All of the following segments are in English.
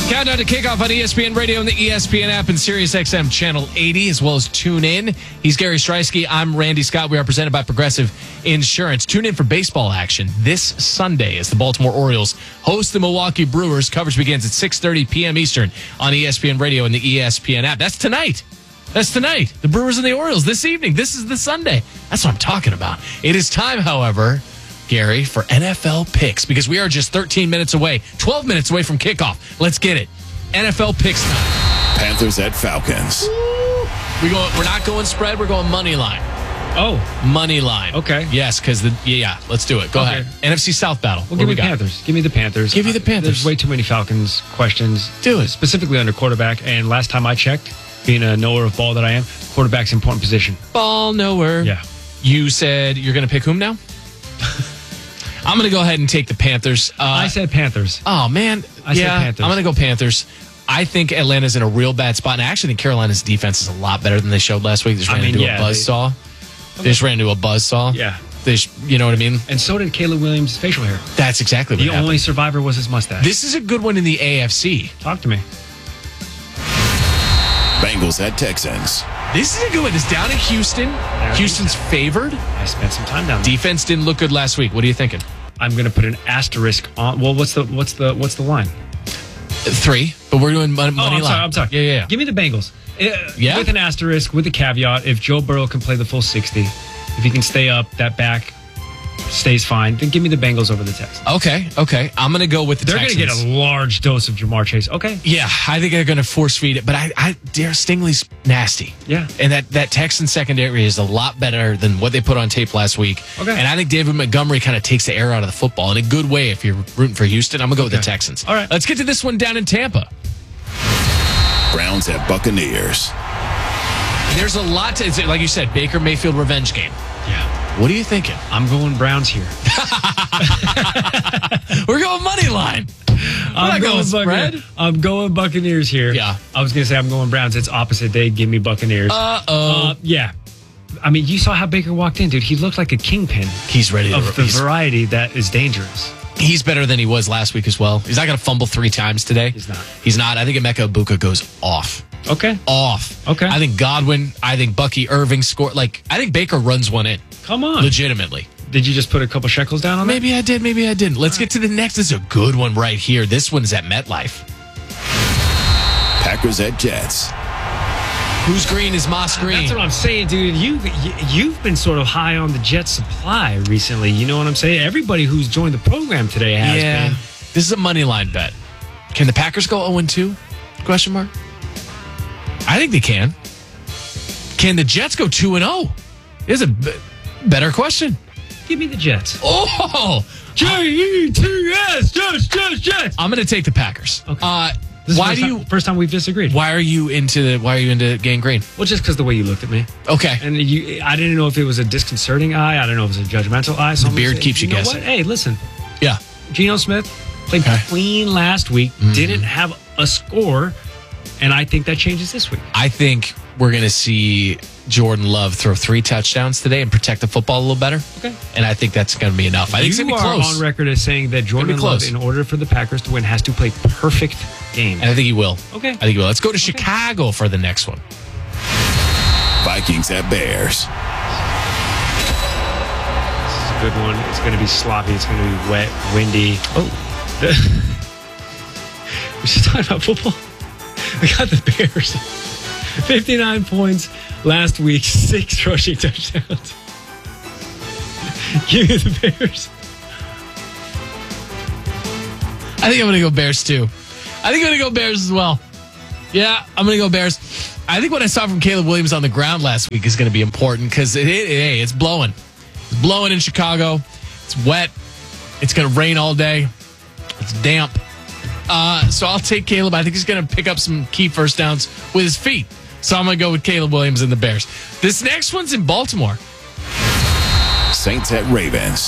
Countdown to kickoff on ESPN Radio and the ESPN app and SiriusXM Channel 80, as well as Tune In. He's Gary Streisky. I'm Randy Scott. We are presented by Progressive Insurance. Tune in for baseball action this Sunday as the Baltimore Orioles host the Milwaukee Brewers. Coverage begins at 6:30 p.m. Eastern on ESPN Radio and the ESPN app. That's tonight. The Brewers and the Orioles this evening. This is the Sunday. That's what I'm talking about. It is time, however, Gary, for NFL picks, because we are just 13 minutes away, 12 minutes away from kickoff. Let's get it. NFL picks time. Panthers at Falcons. We're not going spread. We're going money line. Oh. Money line. Okay. Yes, because let's do it. Go ahead. NFC South battle. Well, give me Panthers. Give me the Panthers. Give you the Panthers. There's way too many Falcons questions. Do it. Specifically under quarterback. And last time I checked, being a knower of ball that I am, quarterback's an important position. Ball knower. Yeah. You said you're going to pick whom now? I'm going to go ahead and take the Panthers. I said Panthers. Oh, man. I said Panthers. I'm going to go Panthers. I think Atlanta's in a real bad spot. And I actually think Carolina's defense is a lot better than they showed last week. They just ran into a buzzsaw. They just ran into a buzzsaw. Yeah. You know what I mean? And so did Caleb Williams' facial hair. That's exactly what happened. The only survivor was his mustache. This is a good one in the AFC. Talk to me. Bengals at Texans. This is a good one. It's down in Houston. Houston's favored. I spent some time down there. Defense didn't look good last week. What are you thinking? I'm going to put an asterisk on. Well, what's the line? 3, but we're doing money line. I'm sorry. Yeah. Give me the Bengals. Yeah. With an asterisk, with a caveat, if Joe Burrow can play the full 60, if he can stay up, that back stays fine, then give me the Bengals over the Texans. Okay. I'm going to go with the Texans. They're going to get a large dose of Jamar Chase. Okay. Yeah, I think they're going to force feed it, but I dare Stingley's nasty. Yeah. And that Texan secondary is a lot better than what they put on tape last week. Okay. And I think David Montgomery kind of takes the air out of the football in a good way if you're rooting for Houston. I'm going to go with the Texans. All right. Let's get to this one down in Tampa. Browns at Buccaneers. There's a lot to, like you said, Baker Mayfield revenge game. Yeah. What are you thinking? I'm going Browns here. We're going money line. I'm not going spread. I'm going Buccaneers here. Yeah. I was going to say I'm going Browns. It's opposite day. Give me Buccaneers. Yeah. I mean, you saw how Baker walked in, dude. He looked like a kingpin. He's ready of the variety that is dangerous. He's better than he was last week as well. He's not going to fumble 3 times today. He's not. I think Emeka Ibuka goes off. Okay. Off. Okay. I think Godwin, I think Bucky Irving score. I think Baker runs one in. Come on. Legitimately. Did you just put a couple shekels down on that? Maybe I did, maybe I didn't. Let's get to the next. This is a good one right here. This one's at MetLife. Packers at Jets. Who's green is Moss Green. That's what I'm saying, dude. You've been sort of high on the Jets supply recently. You know what I'm saying? Everybody who's joined the program today has been. This is a money line bet. Can the Packers go 0-2? Question mark. I think they can. Can the Jets go 2-0? Is a better question. Give me the Jets. Oh, Jets, Jets. I'm going to take the Packers. Okay. First time we've disagreed. Why are you into getting green? Well, just because the way you looked at me. Okay. And I didn't know if it was a disconcerting eye. I don't know if it was a judgmental eye. The beard keeps you guessing. What? Hey, listen. Yeah. Geno Smith played clean last week. Didn't have a score. And I think that changes this week. I think we're going to see Jordan Love throw 3 touchdowns today and protect the football a little better. Okay. And I think that's going to be enough. I think it's going to be close. You are on record as saying that Jordan Love, in order for the Packers to win, has to play perfect games. And I think he will. Okay. I think he will. Let's go to Chicago for the next one. Vikings at Bears. This is a good one. It's going to be sloppy. It's going to be wet, windy. We're just talking about football. We got the Bears. 59 points last week, 6 rushing touchdowns. Give me the Bears. I think I'm going to go Bears too. I think I'm going to go Bears as well. Yeah, I'm going to go Bears. I think what I saw from Caleb Williams on the ground last week is going to be important because it's blowing. It's blowing in Chicago. It's wet. It's going to rain all day. It's damp. So I'll take Caleb. I think he's going to pick up some key first downs with his feet. So I'm going to go with Caleb Williams and the Bears. This next one's in Baltimore. Saints at Ravens.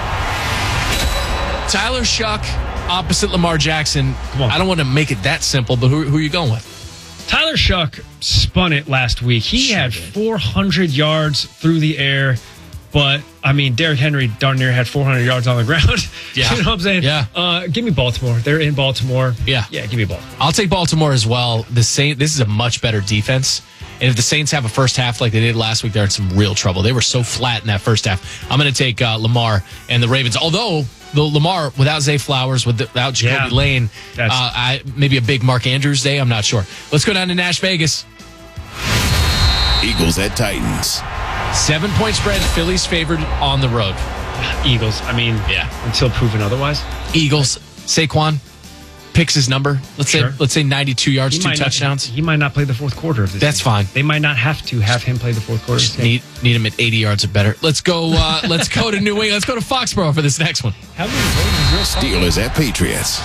Tyler Shuck opposite Lamar Jackson. Come on. I don't want to make it that simple, but who are you going with? Tyler Shuck spun it last week. He had 400 yards through the air. But, I mean, Derrick Henry darn near had 400 yards on the ground. Yeah. You know what I'm saying? Yeah. Give me Baltimore. They're in Baltimore. Yeah. Yeah, give me Baltimore. I'll take Baltimore as well. This is a much better defense. And if the Saints have a first half like they did last week, they're in some real trouble. They were so flat in that first half. I'm going to take Lamar and the Ravens. Although, the Lamar, without Zay Flowers, without Jacoby Lane, maybe a big Mark Andrews day, I'm not sure. Let's go down to Nash Vegas. Eagles at Titans. 7-point spread. Phillies favored on the road. Eagles. I mean, until proven otherwise. Eagles. Saquon picks his number. Let's say 92 yards, 2 touchdowns. He might not play the fourth quarter of this. That's game. fine. They might not have to have him play the fourth quarter. Just need him at 80 yards or better. Let's go. Let's go to New England. Let's go to Foxborough for this next one. How many Steelers at Patriots.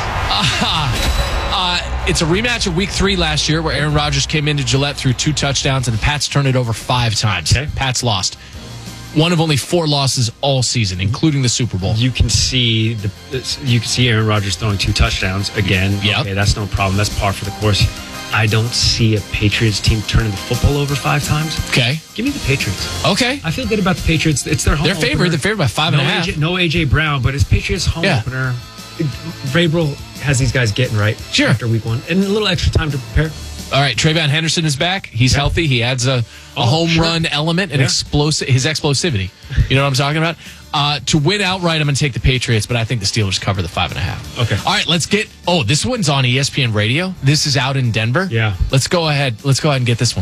It's a rematch of Week 3 last year where Aaron Rodgers came into Gillette, threw 2 touchdowns, and the Pats turned it over 5 times. Okay. Pats lost. One of only 4 losses all season, including the Super Bowl. You can see Aaron Rodgers throwing 2 touchdowns again. Yep. Okay, that's no problem. That's par for the course. I don't see a Patriots team turning the football over 5 times. Okay. Give me the Patriots. Okay. I feel good about the Patriots. It's their home They're favored. opener. They're favored by 5.5. No AJ Brown, but it's Patriots home opener. Vrabel has these guys getting right after week 1. And a little extra time to prepare. All right, Trayvon Henderson is back. He's healthy. He adds a home run element and his explosivity. You know what I'm talking about? To win outright, I'm going to take the Patriots, but I think the Steelers cover the 5.5. Okay. All right, let's get. Oh, this one's on ESPN Radio. This is out in Denver. Yeah. Let's go ahead. Let's go ahead and get this one.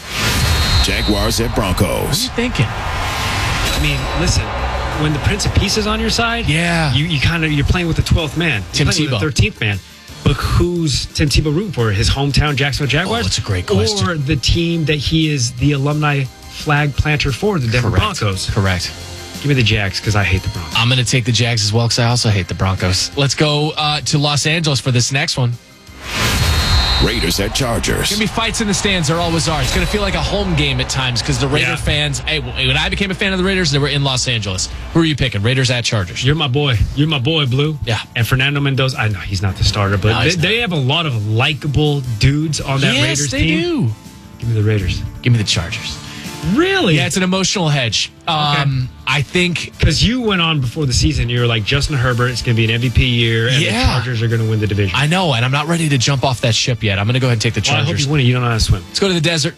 Jaguars at Broncos. What are you thinking? I mean, listen. When the Prince of Peace is on your side, you're playing with the 12th man. Tim Tebow. With the 13th man. But who's Tim Tebow rooting for? His hometown Jacksonville Jaguars? Oh, that's a great question. Or the team that he is the alumni flag planter for, the Denver Broncos? Correct. Give me the Jags because I hate the Broncos. I'm going to take the Jags as well because I also hate the Broncos. Let's go to Los Angeles for this next one. Raiders at Chargers. Going to be fights in the stands. There always are. It's going to feel like a home game at times because the Raider fans, when I became a fan of the Raiders, they were in Los Angeles. Who are you picking? Raiders at Chargers. You're my boy. You're my boy, Blue. Yeah. And Fernando Mendoza, I know he's not the starter, but they have a lot of likable dudes on that Raiders team. Yes, they do. Give me the Raiders. Give me the Chargers. Really? Yeah, it's an emotional hedge. I think because you went on before the season, you were like Justin Herbert. It's going to be an MVP year, and the Chargers are going to win the division. I know, and I'm not ready to jump off that ship yet. I'm going to go ahead and take the Chargers. I hope you win it. You don't know how to swim. Let's go to the desert.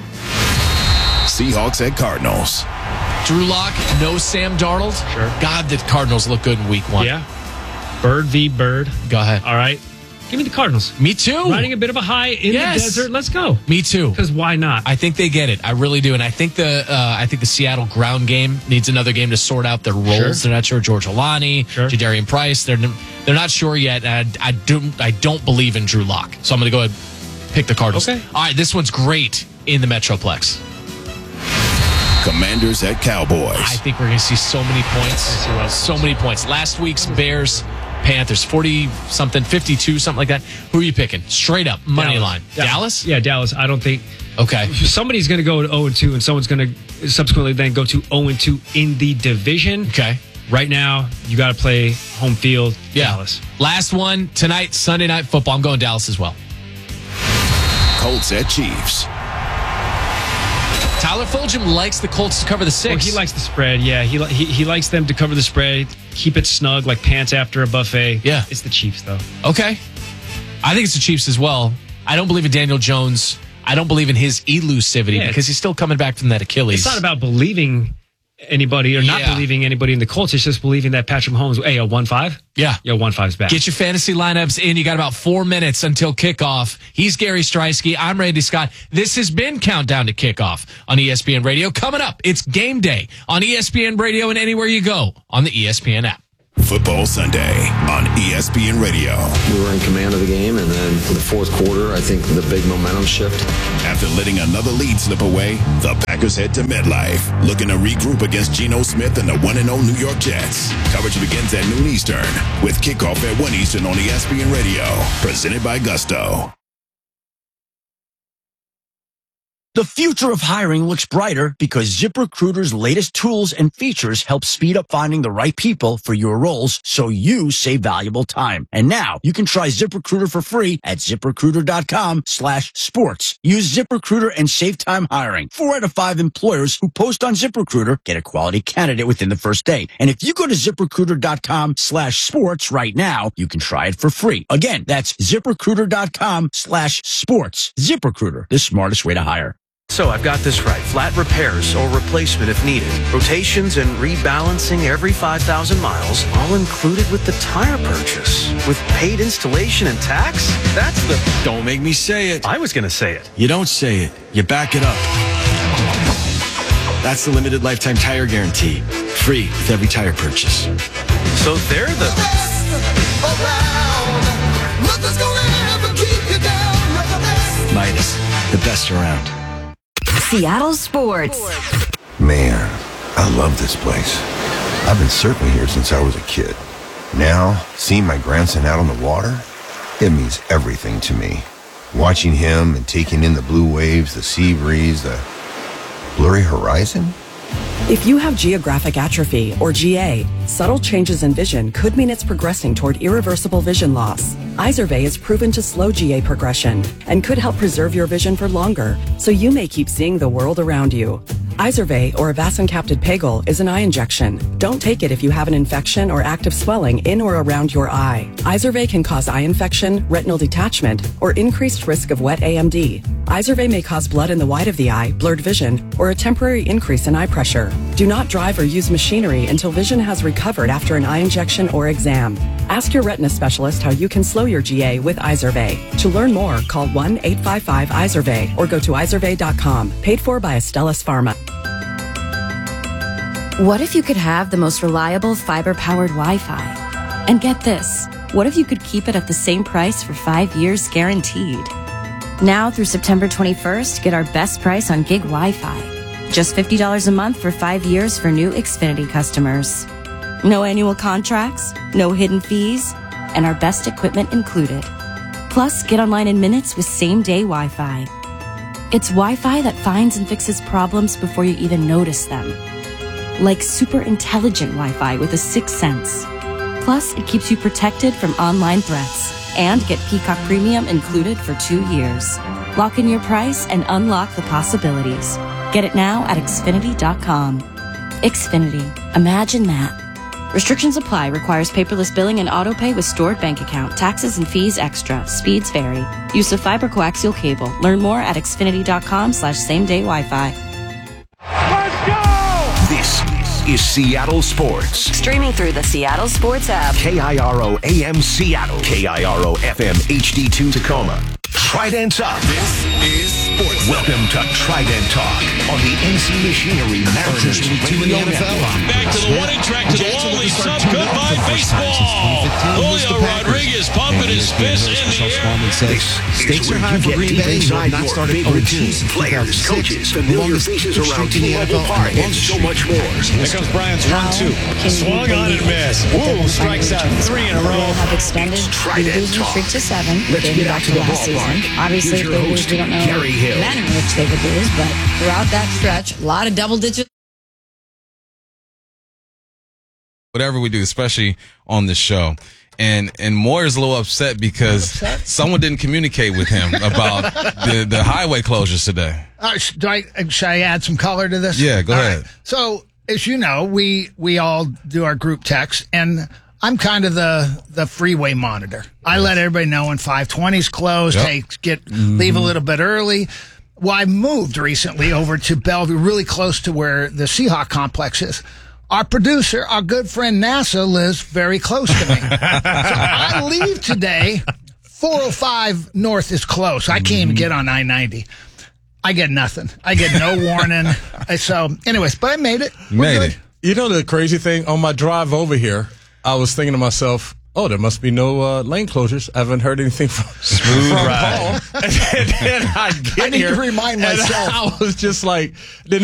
Seahawks at Cardinals. Drew Lock, no Sam Darnold. Sure. God, the Cardinals look good in Week 1. Yeah. Bird v. Bird. Go ahead. All right. Give me the Cardinals. Me too. Riding a bit of a high in the desert. Let's go. Me too. Because why not? I think they get it. I really do. And I think the Seattle ground game needs another game to sort out their roles. Sure. They're not sure. George Olani, Jadarian Price. They're not sure yet. I don't believe in Drew Lock. So I'm going to go ahead and pick the Cardinals. Okay. All right. This one's great in the Metroplex. Commanders at Cowboys. I think we're going to see so many points. So many points. Last week's Bears, Panthers, 40-something, 52, something like that. Who are you picking? Straight up, money line. Dallas? Yeah, Dallas. I don't think... Okay. Somebody's going to go to 0-2, and someone's going to subsequently then go to 0-2 in the division. Okay. Right now, you got to play home field, Dallas. Last one, tonight, Sunday Night Football. I'm going Dallas as well. Colts at Chiefs. Tyler Fulgham likes the Colts to cover the 6. Well, he likes the spread, yeah. He likes them to cover the spread, keep it snug like pants after a buffet. Yeah. It's the Chiefs, though. Okay. I think it's the Chiefs as well. I don't believe in Daniel Jones. I don't believe in his elusivity because he's still coming back from that Achilles. It's not about believing anybody or not believing anybody in the Colts. It's just believing that Patrick Mahomes, hey, 1-5? Yeah. 1-5's back. Get your fantasy lineups in. You got about 4 minutes until kickoff. He's Gary Striesky. I'm Randy Scott. This has been Countdown to Kickoff on ESPN Radio. Coming up, it's game day on ESPN Radio and anywhere you go on the ESPN app. Football Sunday on ESPN Radio. We were in command of the game, and then for the fourth quarter, I think the big momentum shift. After letting another lead slip away, the Packers head to MetLife, looking to regroup against Geno Smith and the 1-0 New York Jets. Coverage begins at noon Eastern, with kickoff at 1 Eastern on ESPN Radio, presented by Gusto. The future of hiring looks brighter because ZipRecruiter's latest tools and features help speed up finding the right people for your roles so you save valuable time. And now you can try ZipRecruiter for free at ZipRecruiter.com/sports. Use ZipRecruiter and save time hiring. 4 out of 5 employers who post on ZipRecruiter get a quality candidate within the first day. And if you go to ZipRecruiter.com/sports right now, you can try it for free. Again, that's ZipRecruiter.com/sports. ZipRecruiter, the smartest way to hire. So I've got this right. Flat repairs or replacement if needed. Rotations and rebalancing every 5,000 miles, all included with the tire purchase. With paid installation and tax? That's the... Don't make me say it. I was going to say it. You don't say it. You back it up. That's the limited lifetime tire guarantee. Free with every tire purchase. So they're the... Midas, the best around. Seattle Sports. Man, I love this place. I've been surfing here since I was a kid. Now, seeing my grandson out on the water, it means everything to me. Watching him and taking in the blue waves, the sea breeze, the blurry horizon. If you have geographic atrophy, or GA, subtle changes in vision could mean it's progressing toward irreversible vision loss. Izervay is proven to slow GA progression and could help preserve your vision for longer, so you may keep seeing the world around you. Izervay, or avacincaptad pegol, is an eye injection. Don't take it if you have an infection or active swelling in or around your eye. Izervay can cause eye infection, retinal detachment, or increased risk of wet AMD. Izervay may cause blood in the white of the eye, blurred vision, or a temporary increase in eye pressure. Do not drive or use machinery until vision has recovered after an eye injection or exam. Ask your retina specialist how you can slow your GA with Izervay. To learn more, call 1-855-IZERVAY or go to izervay.com. Paid for by Astellas Pharma. What if you could have the most reliable fiber-powered Wi-Fi? And get this, what if you could keep it at the same price for 5 years guaranteed? Now through September 21st, get our best price on gig Wi-Fi. Just $50 a month for 5 years for new Xfinity customers. No annual contracts, no hidden fees, and our best equipment included. Plus, get online in minutes with same-day Wi-Fi. It's Wi-Fi that finds and fixes problems before you even notice them. Like super intelligent Wi-Fi with a 6th sense. Plus, it keeps you protected from online threats. And get Peacock Premium included for 2 years. Lock in your price and unlock the possibilities. Get it now at Xfinity.com. Xfinity. Imagine that. Restrictions apply. Requires paperless billing and auto-pay with stored bank account. Taxes and fees extra. Speeds vary. Use of fiber coaxial cable. Learn more at Xfinity.com/same-day Wi-Fi. Let's go! This is Seattle Sports. Streaming through the Seattle Sports app. KIRO AM Seattle. KIRO FM HD2 Tacoma. Trident Up. This is Sports. Welcome to Trident Talk on the NC Machinery Mariners Radio Network. Back to the warning track, to the wall, he's up. Goodbye, baseball. Julio Rodriguez pumping his fist in the air. Stakes are high for Green Bay. Not started players, coaches, familiar faces around T-Mobile Park, and so much more. Here comes Bryant's run two. Swung on and missed. Woo, strikes out 3 in a row. Have extended the losing streak to 7. Let's get out to the ballpark. Obviously, if they lose, we don't know the manner in which they would lose, but throughout that stretch, a lot of double digits. Whatever we do, especially on the show. And Moyer's a little upset because someone didn't communicate with him about the highway closures today. Should I add some color to this? Yeah, go ahead. Right. So, as you know, we all do our group text, and I'm kind of the freeway monitor. I let everybody know when 520's closed. Yep. Hey, leave a little bit early. Well, I moved recently over to Bellevue, really close to where the Seahawk complex is. Our producer, our good friend NASA, lives very close to me. So I leave today. 405 North is close. I can't even get on I-90. I get nothing. I get no warning. So, anyways, but I made it. Made it. You know the crazy thing? On my drive over here, I was thinking to myself, oh, there must be no lane closures. I haven't heard anything from ride. Paul. And then I need to remind myself. I was just like, then